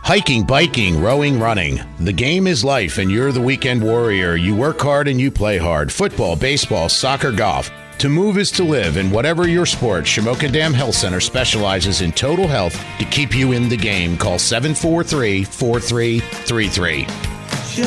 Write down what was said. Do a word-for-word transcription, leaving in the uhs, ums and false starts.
Hiking, biking, rowing, running. The game is life, and you're the weekend warrior. You work hard and you play hard. Football, baseball, soccer, golf. To move is to live, and whatever your sport, Shamokin Dam Health Center specializes in total health to keep you in the game. Call seven four three, four three three three.